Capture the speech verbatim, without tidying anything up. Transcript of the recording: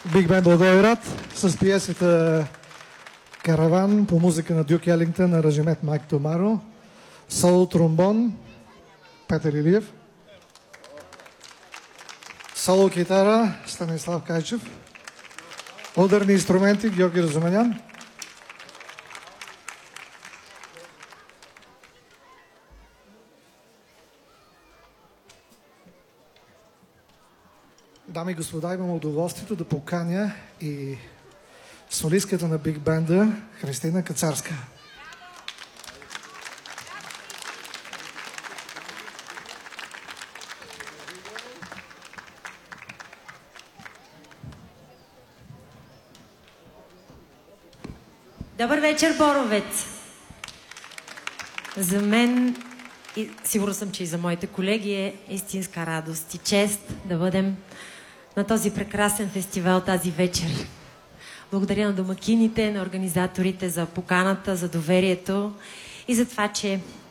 Биг Бенд Благоевград с пиесата Караван по музика на Дюк Елингтън, аранжимент Майк Томаро, соло тромбон Петър Илиев, соло китара Станислав Кайчев, ударни инструменти Георги Разуменян. Дами и господа, имам удоволствието да поканя и солистката на Биг Бенда Христина Кацарска. Добър вечер, Боровец! За мен, и сигурно съм, че и за моите колеги, е истинска радост и чест да бъдем на този прекрасен фестивал тази вечер. Благодаря на домакините, на организаторите за поканата, за доверието и за това, че